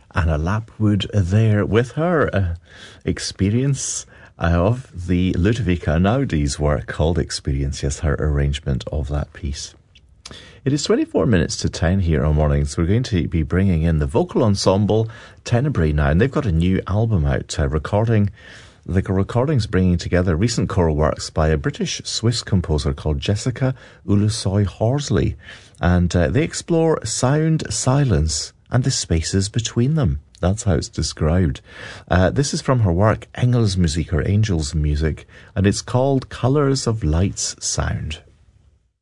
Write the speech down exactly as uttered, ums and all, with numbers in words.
Anna Lapwood there with her uh, experience of the Ludovica Einaudi's work called Experience, yes, her arrangement of that piece. It is twenty-four minutes to ten here on Mornings. We're going to be bringing in the vocal ensemble Tenebrae now, and they've got a new album out, uh, recording the recordings bringing together recent choral works by a British-Swiss composer called Jessica Ulusoy-Horsley, and uh, they explore sound, silence, and the spaces between them. That's how it's described. Uh, this is from her work Engelsmusik, or Angels Music, and it's called Colours of Light's Sound.